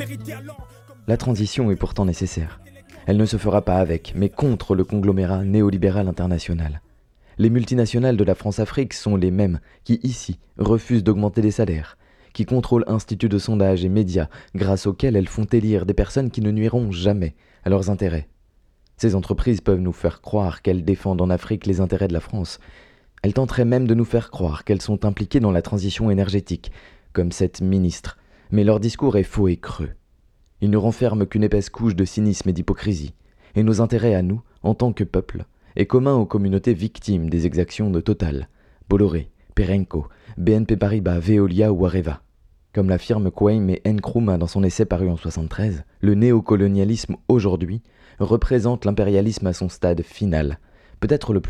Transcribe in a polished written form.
La transition est pourtant nécessaire. Elle ne se fera pas avec, mais contre le conglomérat néolibéral international. Les multinationales de la France-Afrique sont les mêmes qui, ici, refusent d'augmenter les salaires, qui contrôlent instituts de sondage et médias grâce auxquels elles font élire des personnes qui ne nuiront jamais à leurs intérêts. Ces entreprises peuvent nous faire croire qu'elles défendent en Afrique les intérêts de la France. Elles tenteraient même de nous faire croire qu'elles sont impliquées dans la transition énergétique, comme cette ministre, mais leur discours est faux et creux. Il ne renferme qu'une épaisse couche de cynisme et d'hypocrisie, et nos intérêts à nous, en tant que peuple, est commun aux communautés victimes des exactions de Total, Bolloré, Perenco, BNP Paribas, Veolia ou Areva. Comme l'affirment Kwame et Nkrumah dans son essai paru en 1973, le néocolonialisme aujourd'hui représente l'impérialisme à son stade final, peut-être le plus